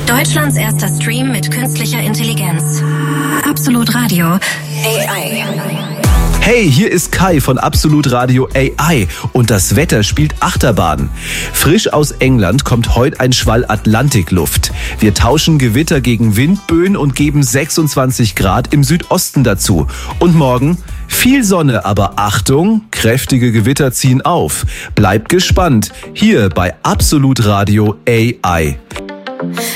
Deutschlands erster Stream mit künstlicher Intelligenz. Absolut Radio AI. Hey, hier ist Kai von Absolut Radio AI und das Wetter spielt Achterbahn. Frisch aus England kommt heute ein Schwall Atlantikluft. Wir tauschen Gewitter gegen Windböen und geben 26 Grad im Südosten dazu. Und morgen viel Sonne, aber Achtung, kräftige Gewitter ziehen auf. Bleibt gespannt, hier bei Absolut Radio AI.